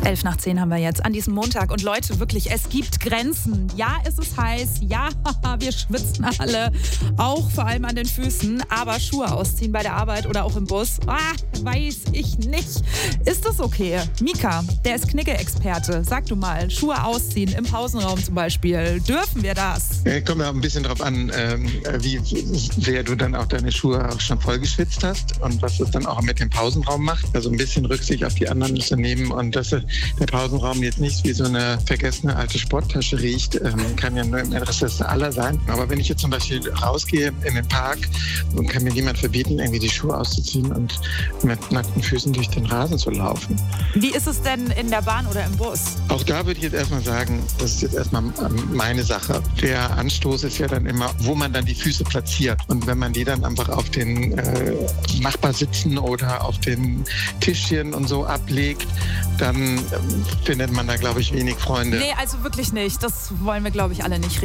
11:10 haben wir jetzt an diesem Montag. Und Leute, wirklich, es gibt Grenzen. Ja, es ist heiß. Ja, wir schwitzen alle. Auch vor allem an den Füßen. Aber Schuhe ausziehen bei der Arbeit oder auch im Bus, weiß ich nicht. Ist das okay? Mika, der ist Knigge-Experte. Sag du mal, Schuhe ausziehen im Pausenraum zum Beispiel. Dürfen wir das? Kommt ja ein bisschen drauf an, wie sehr du dann auch deine Schuhe auch schon vollgeschwitzt hast und was es dann auch mit dem Pausenraum macht. Also ein bisschen Rücksicht auf die anderen zu nehmen und dass der Pausenraum jetzt nicht wie so eine vergessene alte Sporttasche riecht, kann ja nur im Interesse aller sein. Aber wenn ich jetzt zum Beispiel rausgehe in den Park und kann mir niemand verbieten, irgendwie die Schuhe auszuziehen und mit nackten Füßen durch den Rasen zu laufen. Wie ist es denn in der Bahn oder im Bus? Auch da würde ich jetzt erstmal sagen, das ist jetzt erstmal meine Sache. Der Anstoß ist ja dann immer, wo man dann die Füße platziert. Und wenn man die dann einfach auf den Nachbarsitzen oder auf den Tischchen und so ablegt, dann findet man da, glaube ich, wenig Freunde. Nee, also wirklich nicht. Das wollen wir, glaube ich, alle nicht.